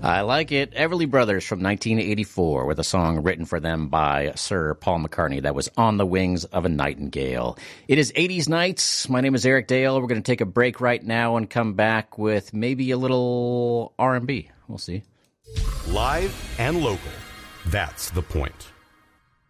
I like it. Everly Brothers from 1984 with a song written for them by Sir Paul McCartney that was On the Wings of a Nightingale. It is 80s Nights. My name is Eric Dale. We're going to take a break right now and come back with maybe a little R&B. We'll see. Live and local. That's the point.